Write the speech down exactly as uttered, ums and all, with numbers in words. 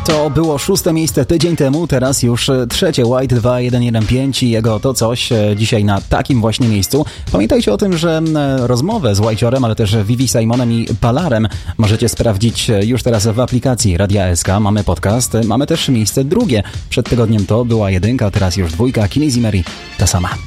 To było szóste miejsce tydzień temu, teraz już trzecie. White dwa jeden jeden pięć i jego To Coś dzisiaj na takim właśnie miejscu. Pamiętajcie o tym, że rozmowę z Whiteciorem, ale też Vivi Simonem i Palarem możecie sprawdzić już teraz w aplikacji Radia S K. Mamy podcast, mamy też miejsce drugie. Przed tygodniem to była jedynka, teraz już dwójka. Kinizzi Mary, ta sama.